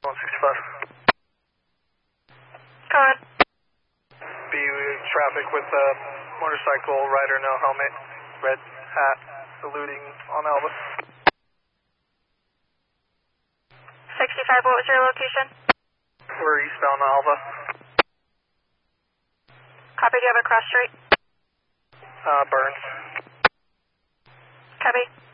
165. Go ahead. B traffic with a motorcycle rider, no helmet, red hat, eluding on Alba. 65, what was your location? We're eastbound Alba. Copy, do you have a cross street? Burns. Copy.